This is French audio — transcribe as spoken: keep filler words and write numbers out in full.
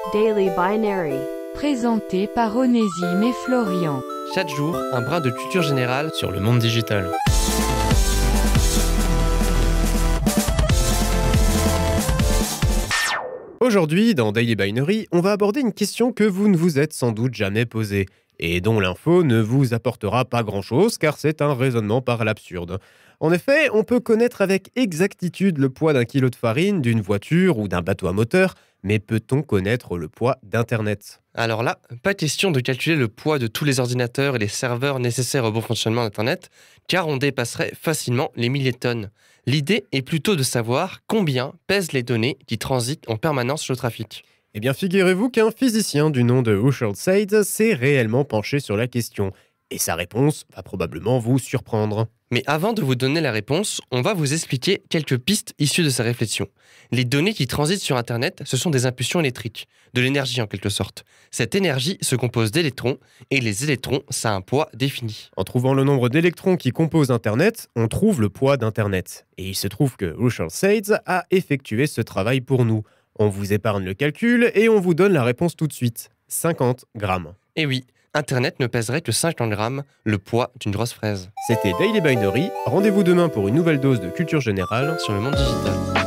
Daily Binary. Présenté par Onésime et Florian. Chaque jour, un brin de culture générale sur le monde digital. Aujourd'hui, dans Daily Binary, on va aborder une question que vous ne vous êtes sans doute jamais posée, et dont l'info ne vous apportera pas grand-chose, car c'est un raisonnement par l'absurde. En effet, on peut connaître avec exactitude le poids d'un kilo de farine, d'une voiture ou d'un bateau à moteur, mais peut-on connaître le poids d'Internet ? Alors là, pas question de calculer le poids de tous les ordinateurs et les serveurs nécessaires au bon fonctionnement d'Internet, car on dépasserait facilement les milliers de tonnes. L'idée est plutôt de savoir combien pèsent les données qui transitent en permanence sur le trafic. Eh bien, figurez-vous qu'un physicien du nom de Ushard Seitz s'est réellement penché sur la question. Et sa réponse va probablement vous surprendre. Mais avant de vous donner la réponse, on va vous expliquer quelques pistes issues de sa réflexion. Les données qui transitent sur Internet, ce sont des impulsions électriques, de l'énergie en quelque sorte. Cette énergie se compose d'électrons, et les électrons, ça a un poids défini. En trouvant le nombre d'électrons qui composent Internet, on trouve le poids d'Internet. Et il se trouve que Ushard Seitz a effectué ce travail pour nous. On vous épargne le calcul et on vous donne la réponse tout de suite. cinquante grammes. Et oui, Internet ne pèserait que cinquante grammes, le poids d'une grosse fraise. C'était Daily Binary. Rendez-vous demain pour une nouvelle dose de culture générale Sur le monde digital.